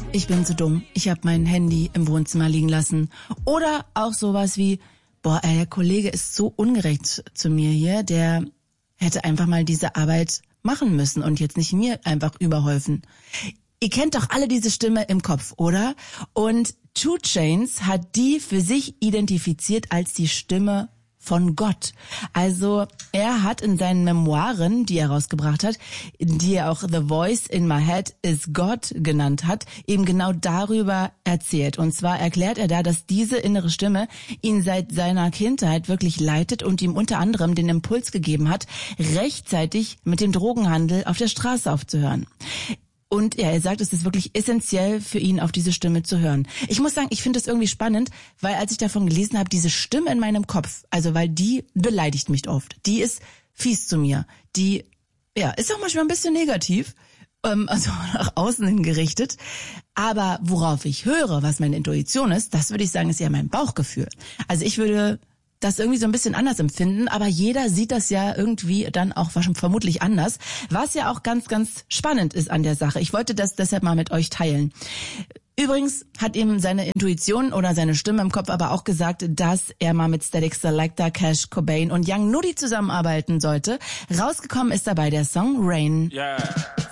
ich bin zu dumm, ich habe mein Handy im Wohnzimmer liegen lassen. Oder auch sowas wie, boah, der Kollege ist so ungerecht zu mir hier, der hätte einfach mal diese Arbeit machen müssen und jetzt nicht mir einfach überholfen. Ihr kennt doch alle diese Stimme im Kopf, oder? Und 2 Chainz hat die für sich identifiziert als die Stimme von Gott. Also er hat in seinen Memoiren, die er rausgebracht hat, die er auch The Voice in My Head is God genannt hat, eben genau darüber erzählt. Und zwar erklärt er da, dass diese innere Stimme ihn seit seiner Kindheit wirklich leitet und ihm unter anderem den Impuls gegeben hat, rechtzeitig mit dem Drogenhandel auf der Straße aufzuhören. Und ja, er sagt, es ist wirklich essentiell für ihn, auf diese Stimme zu hören. Ich muss sagen, ich finde das irgendwie spannend, weil als ich davon gelesen habe, diese Stimme in meinem Kopf, also weil die beleidigt mich oft. Die ist fies zu mir. Die ist auch manchmal ein bisschen negativ, also nach außen hin gerichtet. Aber worauf ich höre, was meine Intuition ist, das würde ich sagen, ist ja mein Bauchgefühl. Also ich würde das irgendwie so ein bisschen anders empfinden, aber jeder sieht das ja irgendwie dann auch vermutlich anders, was ja auch ganz, ganz spannend ist an der Sache. Ich wollte das deshalb mal mit euch teilen. Übrigens hat ihm seine Intuition oder seine Stimme im Kopf aber auch gesagt, dass er mal mit Static Selector, Cash Cobain und Young Nudy zusammenarbeiten sollte. Rausgekommen ist dabei der Song Rain. Yeah.